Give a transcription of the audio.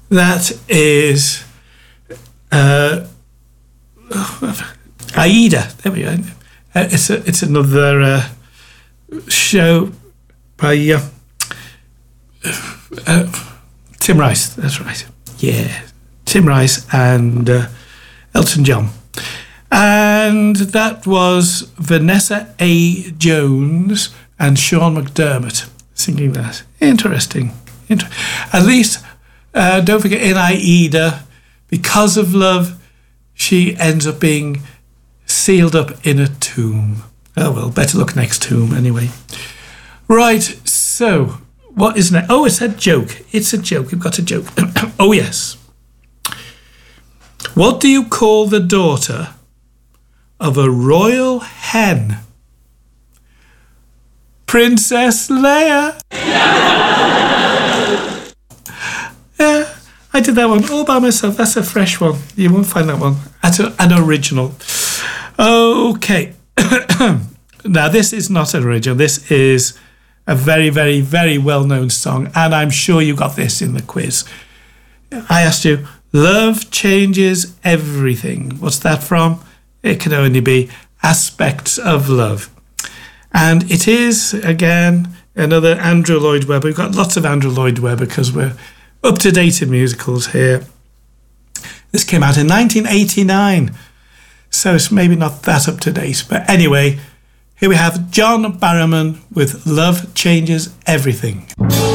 That is Aida. There we go. It's another show by Tim Rice. That's right. Yeah, Tim Rice and Elton John. And that was Vanessa A. Jones and Sean McDermott singing that. Interesting. At least, don't forget, in Aida, because of love, she ends up being sealed up in a tomb. Oh, well, better look next tomb anyway. Right, so, what is next? Oh, it's a joke. It's a joke. We've got a joke. Oh, yes. What do you call the daughter of a royal hen? Princess Leia. Yeah, I did that one all by myself. That's a fresh one. You won't find that one. That's an original. Okay. Now, this is not an original. This is a very, very, very well-known song, and I'm sure you got this in the quiz. I asked you, love changes everything. What's that from? It can only be Aspects of Love. And it is, again, another Andrew Lloyd Webber. We've got lots of Andrew Lloyd Webber because we're up to date in musicals here. This came out in 1989, so it's maybe not that up to date. But anyway, here we have John Barrowman with Love Changes Everything.